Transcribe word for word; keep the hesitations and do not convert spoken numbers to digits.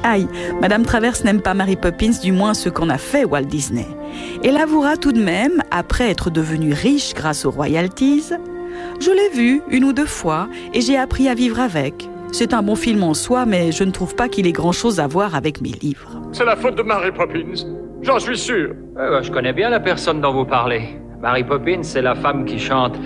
Aïe, Madame Travers n'aime pas Mary Poppins, du moins ce qu'en a fait Walt Disney. Elle avouera tout de même, après être devenue riche grâce aux royalties, « Je l'ai vu une ou deux fois et j'ai appris à vivre avec. C'est un bon film en soi, mais je ne trouve pas qu'il ait grand-chose à voir avec mes livres. » C'est la faute de Mary Poppins, j'en suis sûr. Euh, je connais bien la personne dont vous parlez. Mary Poppins, c'est la femme qui chante